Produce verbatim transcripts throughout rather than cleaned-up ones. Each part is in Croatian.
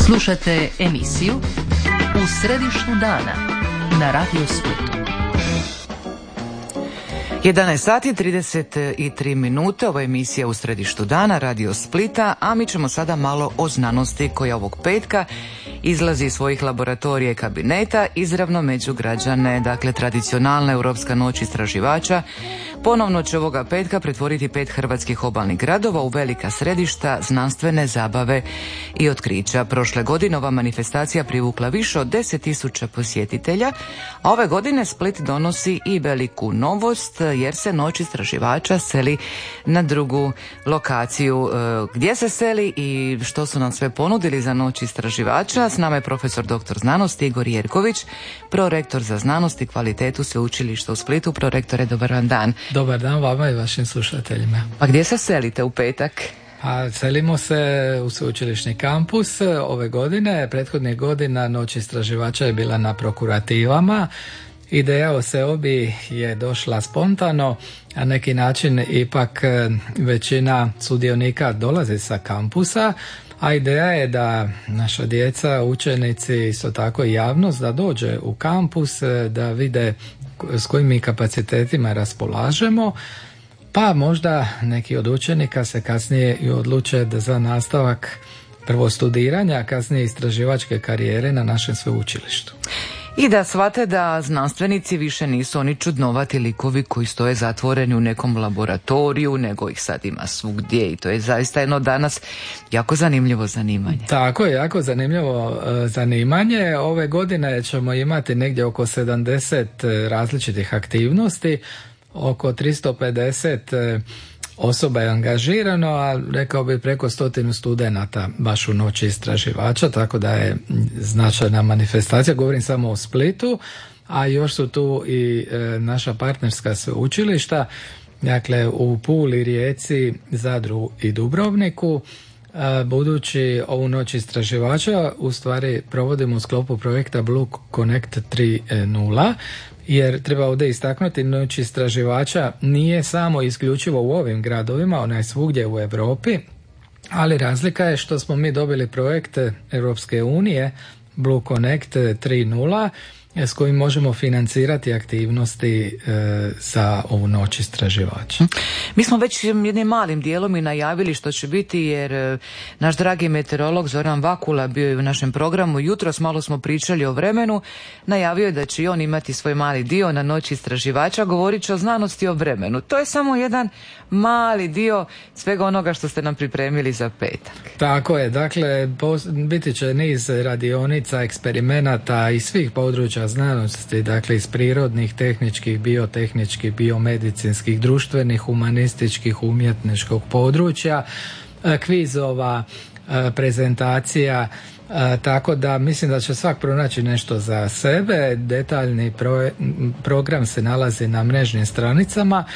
Slušate emisiju U središtu dana na Radio Splitu. jedanaest sati trideset tri minute, ovo je emisija U središtu dana Radio Splita, a mi ćemo sada malo o znanosti koja ovog petka izlazi iz svojih laboratorija i kabineta izravno među građane. Dakle, tradicionalna Europska noć istraživača ponovno će ovoga petka pretvoriti pet hrvatskih obalnih gradova u velika središta znanstvene zabave i otkrića. Prošle godine ova manifestacija privukla više od deset tisuća posjetitelja, a ove godine Split donosi i veliku novost jer se noć istraživača seli na drugu lokaciju. Gdje se seli i što su nam sve ponudili za noć istraživača? S nama je profesor doktor znanosti Igor Jerković, prorektor za znanost i kvalitetu Sveučilišta u Splitu. Prorektore, dobar vam dan. Dobar dan vama i vašim slušateljima. Pa gdje se selite u petak? A selimo se u sveučilišni kampus ove godine. Prethodnih godina noć istraživača je bila na prokurativama. Ideja o seobi je došla spontano, a neki način ipak većina sudionika dolazi sa kampusa, a ideja je da naša djeca, učenici, isto tako i javnost, da dođe u kampus, da vide s kojim mi kapacitetima raspolažemo, pa možda neki od učenika se kasnije i odluče da za nastavak prvo studiranja, a kasnije istraživačke karijere na našem sveučilištu. I da shvate da znanstvenici više nisu oni čudnovati likovi koji stoje zatvoreni u nekom laboratoriju, nego ih sad ima svugdje i to je zaista jedno danas jako zanimljivo zanimanje. Tako je, jako zanimljivo uh, zanimanje. Ove godine ćemo imati negdje oko sedamdeset različitih aktivnosti, oko tristo pedeset uh, osoba je angažirano, a rekao bi preko stotinu studenata baš u noći istraživača, tako da je značajna manifestacija. Govorim samo o Splitu, a još su tu i e, naša partnerska sveučilišta, dakle u Puli, Rijeci, Zadru i Dubrovniku. E, budući ovu noć istraživača u stvari provodimo u sklopu projekta Blue Connect tri nula, jer treba ovdje istaknuti, noć istraživača nije samo isključivo u ovim gradovima, ona je svugdje u Europi, ali razlika je što smo mi dobili projekt Europske unije Blue Connect tri nula s kojim možemo financirati aktivnosti e, za ovu noć istraživača. Mi smo već jednim malim dijelom i najavili što će biti, jer e, naš dragi meteorolog Zoran Vakula bio je u našem programu jutros, malo smo pričali o vremenu, najavio je da će i on imati svoj mali dio na noć istraživača, govorit će o znanosti o vremenu. To je samo jedan mali dio svega onoga što ste nam pripremili za petak. Tako je, dakle biti će niz radionica, eksperimenata iz svih područja znanosti, dakle iz prirodnih, tehničkih, biotehničkih, biomedicinskih, društvenih, humanističkih, umjetničkog područja, kvizova, prezentacija, tako da mislim da će svak pronaći nešto za sebe. Detaljni pro, program se nalazi na mrežnim stranicama,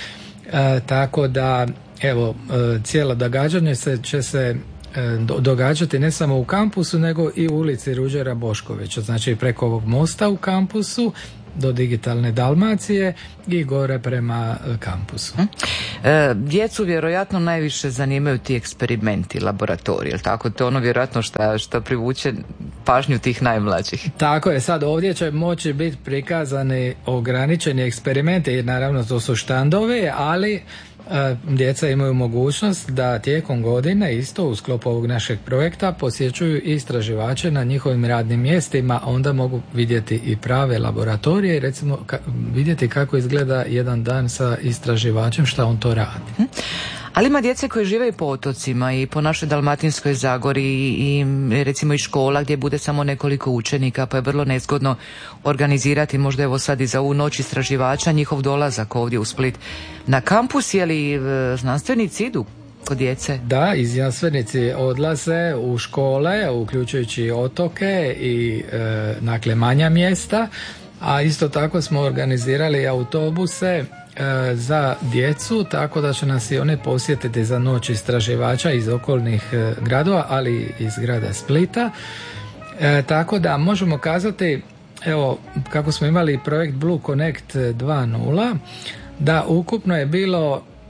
tako da evo cijelo događanje se, će se događati ne samo u kampusu nego i u ulici Ruđera Boškovića, znači preko ovog mosta u kampusu do Digitalne Dalmacije i gore prema kampusu. E, djecu vjerojatno najviše zanimaju ti eksperimenti, laboratoriji, jel tako? To je ono vjerojatno što, što privuče pažnju tih najmlađih. Tako je, sad ovdje će moći biti prikazani ograničeni eksperimenti, jer naravno to su štandovi, ali djeca imaju mogućnost da tijekom godine isto u sklopu ovog našeg projekta posjećuju istraživače na njihovim radnim mjestima, onda mogu vidjeti i prave laboratorije i recimo ka- vidjeti kako izgleda jedan dan sa istraživačem, šta on to radi. Hmm. Ali ima djece koji žive i po otocima i po našoj Dalmatinskoj zagori i, i recimo i škola gdje bude samo nekoliko učenika, pa je vrlo nezgodno organizirati možda evo sad i za ovu noć istraživača njihov dolazak ovdje u Split na kampus. Je li e, znanstvenici idu kod djece? Da, i znanstvenici odlaze u škole, uključujući otoke i e, dakle manja mjesta, a isto tako smo organizirali autobuse za djecu, tako da će nas i one posjetiti za noć istraživača iz okolnih gradova, ali i iz grada Splita. E, tako da možemo kazati, evo, kako smo imali projekt Blue Connect dva nula, da ukupno je bilo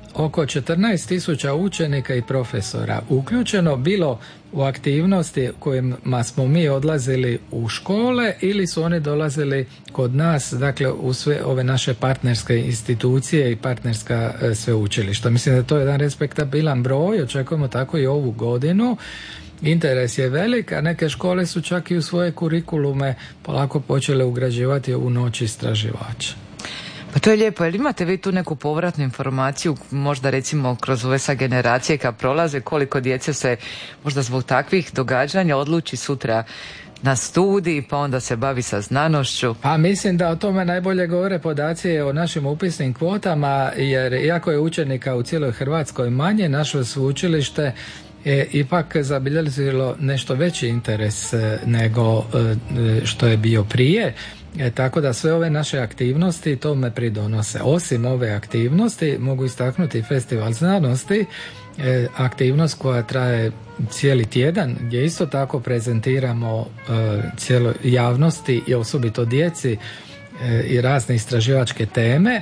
oko četrnaest tisuća učenika i profesora uključeno bilo u aktivnosti kojima smo mi odlazili u škole ili su oni dolazili kod nas, dakle u sve ove naše partnerske institucije i partnerska e, sveučilišta. Mislim da to je jedan respektabilan broj, očekujemo tako i ovu godinu. Interes je velik, a neke škole su čak i u svoje kurikulume polako počele ugrađivati ovu noć istraživača. Pa to je lijepo, jer imate vi tu neku povratnu informaciju, možda recimo kroz ove sa generacije kad prolaze, koliko djece se možda zbog takvih događanja odluči sutra na studij, pa onda se bavi sa znanošću? Pa mislim da o tome najbolje govore podaci o našim upisnim kvotama, jer iako je učenika u cijeloj Hrvatskoj manje, naše sveučilište je ipak zabilježilo nešto veći interes nego što je bio prije. E, tako da sve ove naše aktivnosti tome pridonose. Osim ove aktivnosti mogu istaknuti Festival znanosti, e, aktivnost koja traje cijeli tjedan, gdje isto tako prezentiramo e, cijeloj javnosti i osobito djeci e, i razne istraživačke teme.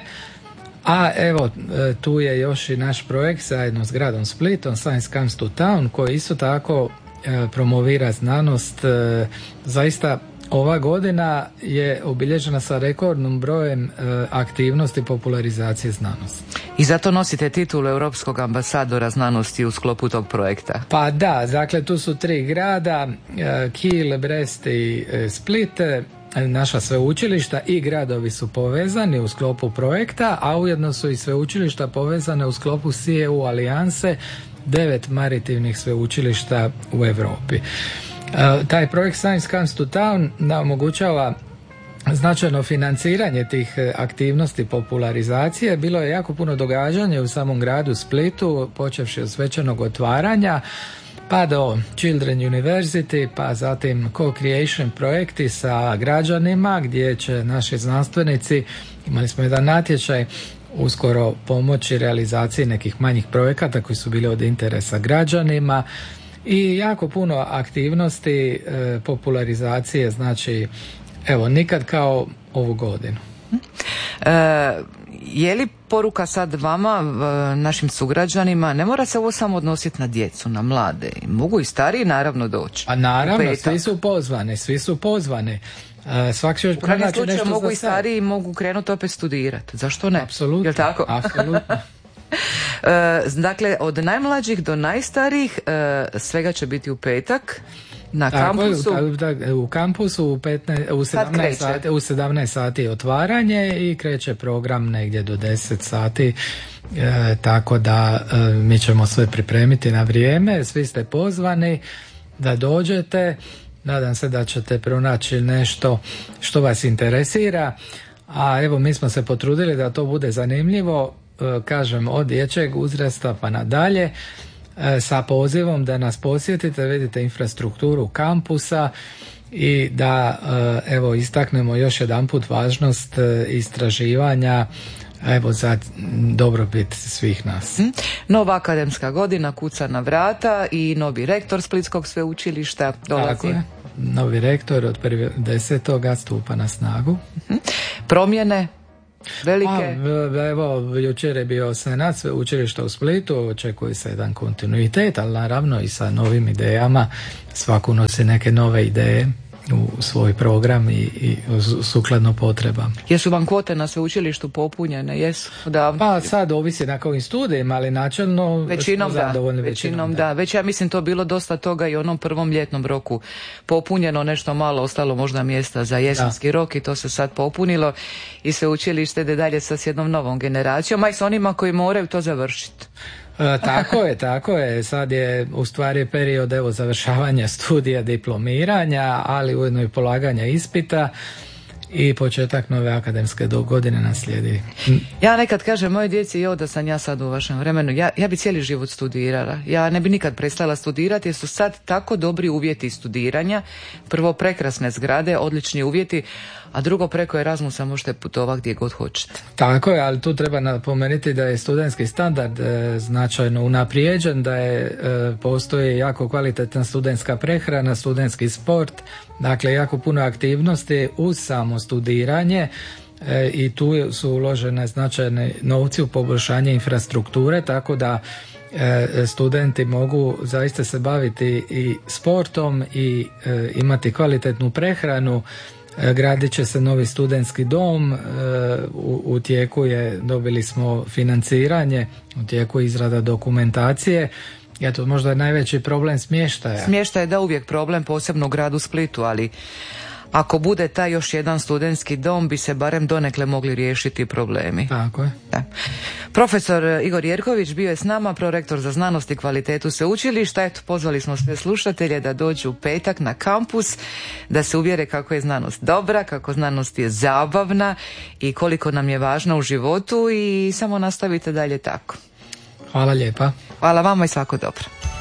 A evo, e, tu je još i naš projekt zajedno s gradom Splitom, Science Comes to Town, koji isto tako e, promovira znanost. E, zaista ova godina je obilježena sa rekordnim brojem e, aktivnosti popularizacije znanosti. I zato nosite titulu Europskog ambasadora znanosti u sklopu tog projekta. Pa da, dakle tu su tri grada, e, Kiel, Brest i e, Split, e, naša sveučilišta i gradovi su povezani u sklopu projekta, a ujedno su i sveučilišta povezane u sklopu C E U alijanse, devet maritivnih sveučilišta u Europi. Uh, taj projekt Science Comes to Town nam omogućava značajno financiranje tih aktivnosti popularizacije. Bilo je jako puno događanja u samom gradu Splitu, počevši od svečanog otvaranja pa do Children University, pa zatim co-creation projekti sa građanima gdje će naši znanstvenici, imali smo jedan natječaj, uskoro pomoći realizaciji nekih manjih projekata koji su bili od interesa građanima. I jako puno aktivnosti e, popularizacije, znači evo nikad kao ovu godinu. E, je li poruka sad vama, našim sugrađanima, ne mora se ovo samo odnositi na djecu, na mlade, mogu i stariji naravno doći? A naravno, svi su pozvani, svi su pozvani. E, svak će u krajnjem slučaju mogu i sad. stariji mogu krenuti opet studirati, zašto ne? Apsolutno, jel tako? apsolutno. Dakle, od najmlađih do najstarijih svega će biti u petak na Tako, kampusu. U, u kampusu u, petnaest, u, sedamnaest sati, u sedamnaest sati je otvaranje i kreće program negdje do deset sati. E, tako da e, mi ćemo sve pripremiti na vrijeme, svi ste pozvani da dođete. Nadam se da ćete pronaći nešto što vas interesira, a evo mi smo se potrudili da to bude zanimljivo, kažem od dječjeg uzrasta pa nadalje, sa pozivom da nas posjetite, vidite infrastrukturu kampusa i da evo istaknemo još jedanput važnost istraživanja evo za dobrobit svih nas. Nova akademska godina kuca na vrata i novi rektor Splitskog sveučilišta dolazi. Tako je. Novi rektor od prvog desetog stupa na snagu. Promjene velike? A, evo, jučer je bio senat sveučilišta u Splitu, očekuje se jedan kontinuitet, ali naravno i sa novim idejama, svako nosi neke nove ideje u svoj program i, i sukladno potrebama. Jesu vam kvote na sveučilištu popunjene? Jesu? Da. Pa sad ovisi na kojim studijima, ali načelno većinom smo zadovoljni. Da, većinom, većinom da. da. Već ja mislim to bilo dosta toga i u onom prvom ljetnom roku popunjeno, nešto malo ostalo možda mjesta za jesenski da. rok i to se sad popunilo i sveučilište ide dalje sa s jednom novom generacijom, a i s onima koji moraju to završiti. E, tako je, tako je. Sad je u stvari period evo završavanja studija, diplomiranja, ali ujedno i polaganja ispita i početak nove akademske godine naslijedi. Ja nekad kažem moje djeci, jo da sam ja sad u vašem vremenu, ja, ja bi cijeli život studirala. Ja ne bi nikad prestala studirati jer su sad tako dobri uvjeti studiranja. Prvo prekrasne zgrade, odlični uvjeti, a drugo preko Erasmusa možete putovati gdje god hoćete. Tako je, ali tu treba napomenuti da je studentski standard e, značajno unaprijeđen, da je e, postoji jako kvalitetna studentska prehrana, studentski sport, dakle jako puno aktivnosti uz samo studiranje e, i tu su uložene značajne novci u poboljšanje infrastrukture, tako da e, studenti mogu zaista se baviti i sportom i e, imati kvalitetnu prehranu. E, gradit će se novi studentski dom, e, u, u tijeku je, dobili smo financiranje, u tijeku je izrada dokumentacije. Eto, možda je najveći problem smještaja. Smještaj je da uvijek problem, posebno u gradu Splitu, ali ako bude taj još jedan studentski dom, bi se barem donekle mogli riješiti problemi. Tako je. Da. Profesor Igor Jerković bio je s nama, prorektor za znanost i kvalitetu sveučilišta. Eto, pozvali smo sve slušatelje da dođu u petak na kampus, da se uvjere kako je znanost dobra, kako znanost je zabavna i koliko nam je važna u životu, i samo nastavite dalje tako. Hvala lijepa. Hvala vama i svako dobro.